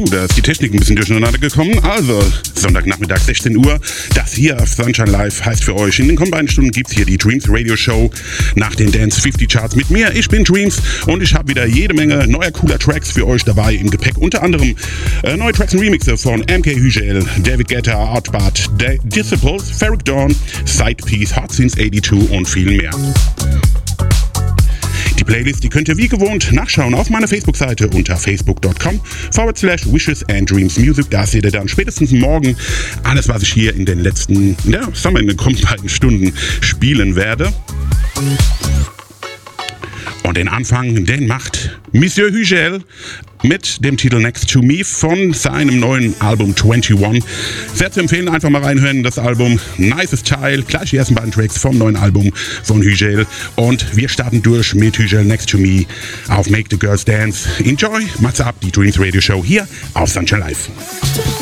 Da ist die Technik ein bisschen durcheinander gekommen. Also, Sonntagnachmittag 16 Uhr. Das hier auf Sunshine Live heißt für euch, in den kommenden beiden Stunden gibt's hier die Dreams Radio Show nach den Dance 50 Charts mit mir. Ich bin Dreams und ich habe wieder jede Menge neuer cooler Tracks für euch dabei im Gepäck. Unter anderem neue Tracks und Remixe von MK Hügel, David Guetta, Artbart, Disciples, Ferric Dawn, Sidepiece, Hot Since 82 und viel mehr. Die Playlist, die könnt ihr wie gewohnt nachschauen auf meiner Facebook-Seite unter facebook.com/wishes&dreamsmusic. Da seht ihr dann spätestens morgen alles, was ich hier in den letzten, in den kommenden beiden Stunden spielen werde. Und den Anfang, den macht Monsieur Hügel mit dem Titel Next to Me von seinem neuen Album 21. Sehr zu empfehlen, einfach mal reinhören, das Album. Nices Teil, gleich die ersten beiden Tracks vom neuen Album von Hügel. Und wir starten durch mit Hügel Next to Me auf Make the Girls Dance. Enjoy, macht's ab, die Dreams Radio Show hier auf Sunshine Live.